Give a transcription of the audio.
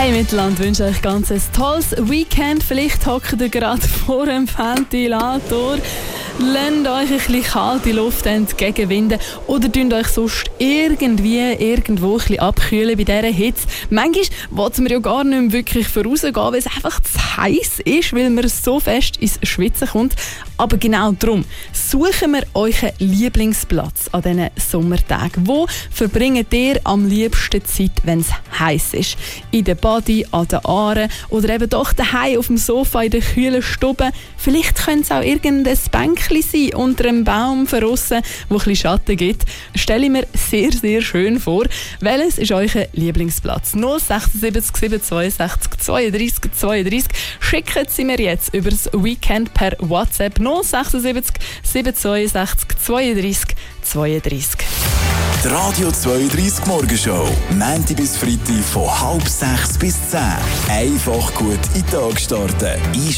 Hey Mittelland, wünsche euch ganz ein tolles Weekend. Vielleicht hockt ihr gerade vor dem Ventilator, lasst euch ein bisschen kalte Luft entgegenwinden oder tut euch sonst irgendwo ein bisschen abkühlen bei dieser Hitze. Manchmal will man ja gar nicht mehr wirklich vorausgehen, weil es einfach zu heiß ist, weil man so fest ins Schwitzen kommt. Aber genau darum suchen wir euren Lieblingsplatz an diesen Sommertagen. Wo verbringt ihr am liebsten Zeit, wenn es heiß ist? In der Body, an der Aare oder eben doch daheim auf dem Sofa in der kühlen Stube. Vielleicht könnte es auch irgendein Bänkchen sein unter einem Baum draussen, wo ein bisschen Schatten gibt. Stelle ich mir sehr, sehr schön vor. Welches ist euer Lieblingsplatz? 076 762 32 32. Schicken Sie mir jetzt über das Weekend per WhatsApp 076 762 32 32. Die Radio 32 Morgenshow. Montag bis Freitag von 5:30 bis 10. Einfach gut in den Tag starten.